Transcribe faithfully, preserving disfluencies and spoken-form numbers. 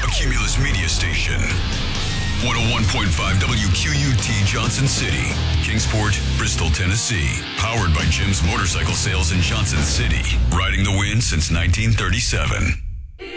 a Cumulus media station. one oh one point five W Q U T Johnson City, Kingsport, Bristol, Tennessee. Powered by Jim's Motorcycle Sales in Johnson City. Riding the wind since nineteen thirty-seven.